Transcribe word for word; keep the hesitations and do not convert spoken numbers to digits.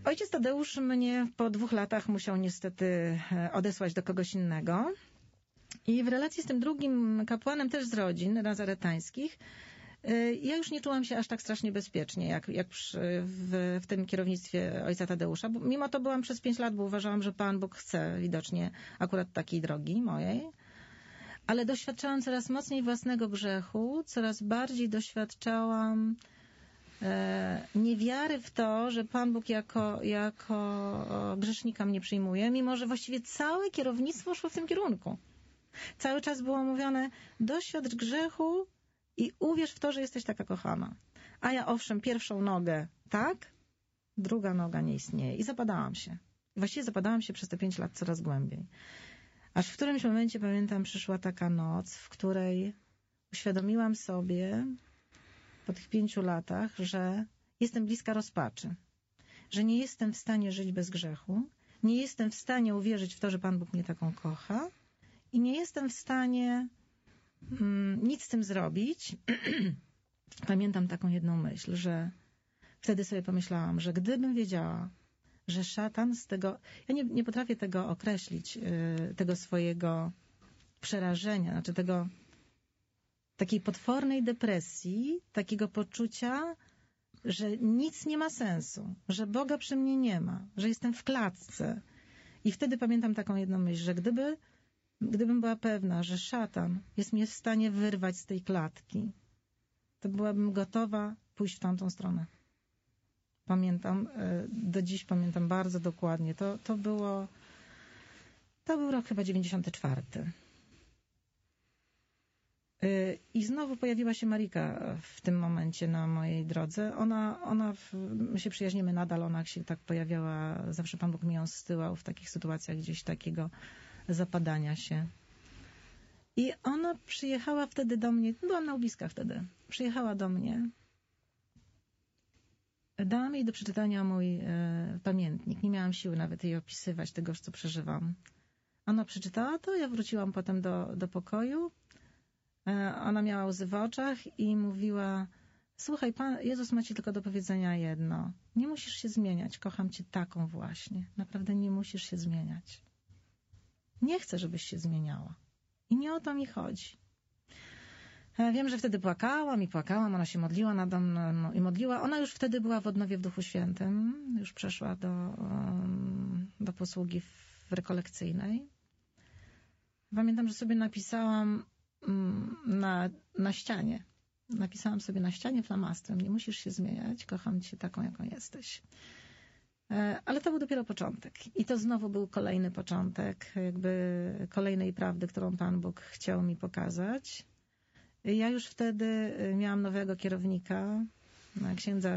ojciec Tadeusz mnie po dwóch latach musiał niestety odesłać do kogoś innego. I w relacji z tym drugim kapłanem, też z rodzin nazaretańskich, ja już nie czułam się aż tak strasznie bezpiecznie, jak, jak przy, w, w tym kierownictwie ojca Tadeusza. Bo mimo to byłam przez pięć lat, bo uważałam, że Pan Bóg chce widocznie akurat takiej drogi mojej. Ale doświadczałam coraz mocniej własnego grzechu, coraz bardziej doświadczałam e, niewiary w to, że Pan Bóg jako, jako grzesznika mnie przyjmuje, mimo że właściwie całe kierownictwo szło w tym kierunku. Cały czas było mówione, doświadcz grzechu i uwierz w to, że jesteś taka kochana. A ja owszem, pierwszą nogę tak, druga noga nie istnieje. I zapadałam się. Właściwie zapadałam się przez te pięć lat coraz głębiej. Aż w którymś momencie, pamiętam, przyszła taka noc, w której uświadomiłam sobie po tych pięciu latach, że jestem bliska rozpaczy. Że nie jestem w stanie żyć bez grzechu. Nie jestem w stanie uwierzyć w to, że Pan Bóg mnie taką kocha. I nie jestem w stanie mm, nic z tym zrobić. Pamiętam taką jedną myśl, że wtedy sobie pomyślałam, że gdybym wiedziała, że szatan z tego... Ja nie, nie potrafię tego określić, yy, tego swojego przerażenia, znaczy tego takiej potwornej depresji, takiego poczucia, że nic nie ma sensu, że Boga przy mnie nie ma, że jestem w klatce. I wtedy pamiętam taką jedną myśl, że gdyby Gdybym była pewna, że szatan jest mnie w stanie wyrwać z tej klatki, to byłabym gotowa pójść w tamtą stronę. Pamiętam, do dziś pamiętam bardzo dokładnie. To, to było, to był rok chyba dziewięćdziesiąty czwarty. I znowu pojawiła się Marika w tym momencie na mojej drodze. Ona, ona my się przyjaźnimy nadal, ona się tak pojawiała, zawsze Pan Bóg mi ją zsyłał w takich sytuacjach gdzieś takiego zapadania się. I ona przyjechała wtedy do mnie, byłam na Ubiskach wtedy, przyjechała do mnie. Dałam jej do przeczytania mój e, pamiętnik. Nie miałam siły nawet jej opisywać tego, co przeżywam. Ona przeczytała to, ja wróciłam potem do, do pokoju. E, ona miała łzy w oczach i mówiła, słuchaj, Pan Jezus ma ci tylko do powiedzenia jedno. Nie musisz się zmieniać, kocham cię taką właśnie. Naprawdę nie musisz się zmieniać. Nie chcę, żebyś się zmieniała. I nie o to mi chodzi. Wiem, że wtedy płakałam i płakałam, ona się modliła nade mną i modliła. Ona już wtedy była w odnowie w Duchu Świętym, już przeszła do, do posługi w rekolekcyjnej. Pamiętam, że sobie napisałam na, na ścianie, napisałam sobie na ścianie flamastrem, nie musisz się zmieniać, kocham cię taką, jaką jesteś. Ale to był dopiero początek. I to znowu był kolejny początek, jakby kolejnej prawdy, którą Pan Bóg chciał mi pokazać. Ja już wtedy miałam nowego kierownika, księdza